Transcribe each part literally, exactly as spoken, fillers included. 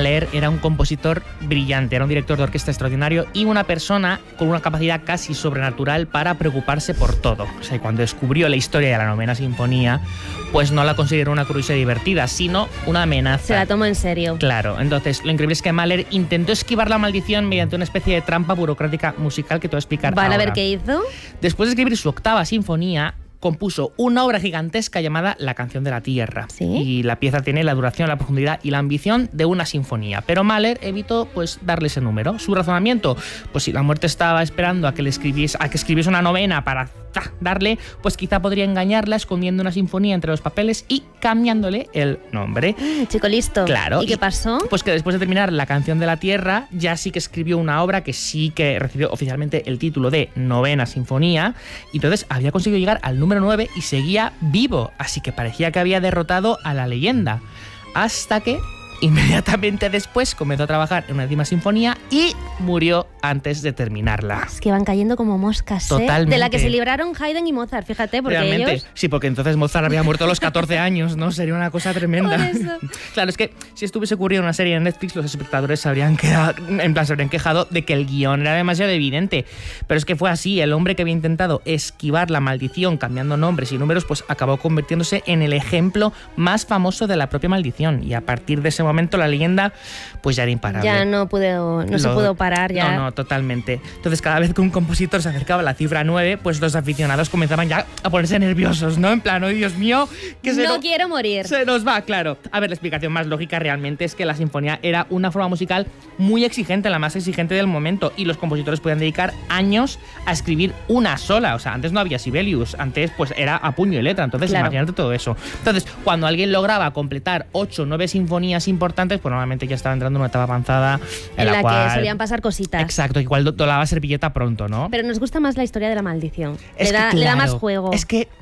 Mahler era un compositor brillante, era un director de orquesta extraordinario y una persona con una capacidad casi sobrenatural para preocuparse por todo. O sea, cuando descubrió la historia de la novena sinfonía, pues no la consideró una curiosidad divertida, sino una amenaza. Se la tomó en serio. Claro, entonces lo increíble es que Mahler intentó esquivar la maldición mediante una especie de trampa burocrática musical que te voy a explicar Vale, ahora. a ver qué hizo. Después de escribir su octava sinfonía, compuso una obra gigantesca llamada La canción de la Tierra. ¿Sí? Y la pieza tiene la duración, la profundidad y la ambición de una sinfonía. Pero Mahler evitó pues darle ese número. Su razonamiento, pues si la muerte estaba esperando a que le escribiese, a que escribiese una novena para ¡ah! darle, pues quizá podría engañarla escondiendo una sinfonía entre los papeles y cambiándole el nombre. Mm, chico listo. Claro. ¿Y qué pasó? Pues que después de terminar La canción de la Tierra, ya sí que escribió una obra que sí que recibió oficialmente el título de Novena Sinfonía. Y entonces había conseguido llegar al número nueve y seguía vivo. Así que parecía que había derrotado a la leyenda. Hasta que inmediatamente después comenzó a trabajar en una décima sinfonía y murió antes de terminarla. Es que van cayendo como moscas, ¿eh? Totalmente. De la que se libraron Haydn y Mozart, fíjate, porque Realmente, ellos... sí, porque entonces Mozart había muerto a los catorce años, ¿no? Sería una cosa tremenda. Por eso. Claro, es que si estuviese ocurrido una serie en Netflix, los espectadores se habrían quedado, en plan, se habrían quejado de que el guión era demasiado evidente. Pero es que fue así, el hombre que había intentado esquivar la maldición cambiando nombres y números, pues acabó convirtiéndose en el ejemplo más famoso de la propia maldición. Y a partir de ese momento la leyenda pues ya era imparable. Ya no, pudo, no Lo, se pudo parar ya. No, no, totalmente. Entonces cada vez que un compositor se acercaba a la cifra nueve, pues los aficionados comenzaban ya a ponerse nerviosos, ¿no? En plan, ¡oh, Dios mío! Que se no no, quiero morir. Se nos va, claro. A ver, la explicación más lógica realmente es que la sinfonía era una forma musical muy exigente, la más exigente del momento, y los compositores podían dedicar años a escribir una sola. O sea, antes no había Sibelius, antes pues era a puño y letra, entonces claro. Imagínate todo eso. Entonces, cuando alguien lograba completar ocho o nueve sinfonías importantes, pues normalmente ya estaba entrando en una etapa avanzada en, en la, la cual... que solían pasar cositas. Exacto, igual dolaba servilleta pronto, ¿no? Pero nos gusta más la historia de la maldición. Es le, da, que, le da claro, más juego. Es que...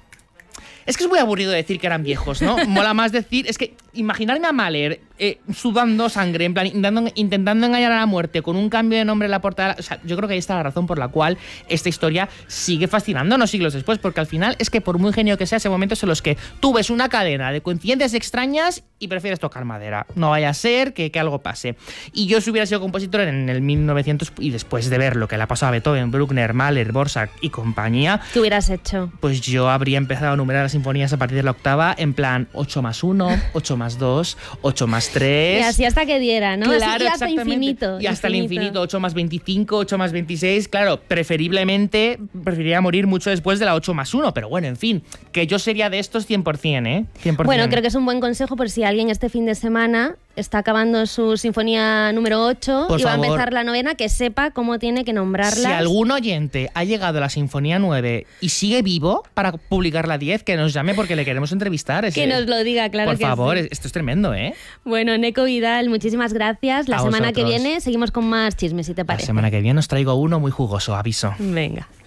Es que es muy aburrido decir que eran viejos, ¿no? Mola más decir... Es que imaginarme a Mahler eh, sudando sangre, en plan, intentando, intentando engañar a la muerte con un cambio de nombre en la portada... O sea, yo creo que ahí está la razón por la cual esta historia sigue fascinándonos siglos después, porque al final es que por muy genio que sea, ese momento en los que tú ves una cadena de coincidencias extrañas y prefieres tocar madera. No vaya a ser que, que algo pase. Y yo si hubiera sido compositor en el mil novecientos y después de ver lo que le ha pasado a Beethoven, Bruckner, Mahler, Dvorak y compañía... ¿Qué hubieras hecho? Pues yo habría empezado a numerar las sinfonías a partir de la octava en plan ocho más uno, ocho más dos, ocho más tres... Y así hasta que diera, ¿no? Claro, así, y hasta exactamente. infinito. Y hasta infinito. el infinito, ocho más veinticinco, ocho más veintiséis... Claro, preferiblemente preferiría morir mucho después de la ocho más uno, pero bueno, en fin, que yo sería de estos cien por cien, ¿eh? cien por cien. Bueno, creo que es un buen consejo por si alguien este fin de semana está acabando su sinfonía número ocho Por y va favor. a empezar la novena, que sepa cómo tiene que nombrarlas. Si algún oyente ha llegado a la sinfonía nueve y sigue vivo para publicar la diez, que nos llame porque le queremos entrevistar. Es, que nos lo diga, claro Por que favor, sí. esto es tremendo, ¿eh? Bueno, Neko Vidal, muchísimas gracias. La A semana vosotros. que viene seguimos con más chismes, si te La parece. semana que viene os traigo uno muy jugoso, aviso. Venga.